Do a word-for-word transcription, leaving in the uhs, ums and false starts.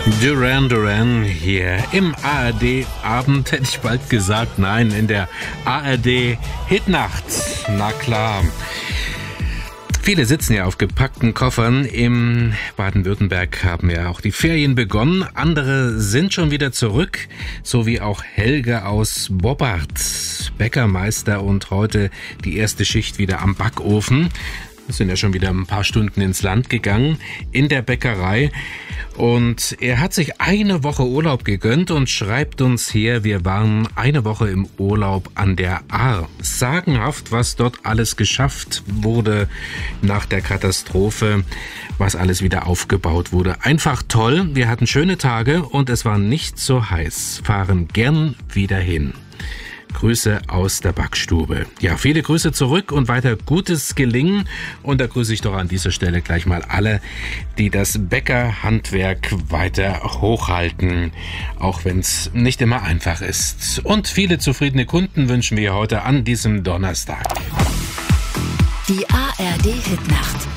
Duran Duran hier im A R D-Abend, hätte ich bald gesagt. Nein, in der A R D-Hitnacht. Na klar. Viele sitzen ja auf gepackten Koffern. Im Baden-Württemberg haben ja auch die Ferien begonnen. Andere sind schon wieder zurück, so wie auch Helge aus Bobbart, Bäckermeister und heute die erste Schicht wieder am Backofen. Wir sind ja schon wieder ein paar Stunden ins Land gegangen in der Bäckerei. Und er hat sich eine Woche Urlaub gegönnt und schreibt uns hier, wir waren eine Woche im Urlaub an der Ahr. Sagenhaft, was dort alles geschafft wurde nach der Katastrophe, was alles wieder aufgebaut wurde. Einfach toll, wir hatten schöne Tage und es war nicht so heiß. Fahren gern wieder hin. Grüße aus der Backstube. Ja, viele Grüße zurück und weiter gutes Gelingen. Und da grüße ich doch an dieser Stelle gleich mal alle, die das Bäckerhandwerk weiter hochhalten, auch wenn es nicht immer einfach ist. Und viele zufriedene Kunden wünschen wir heute an diesem Donnerstag. Die A R D-Hitnacht.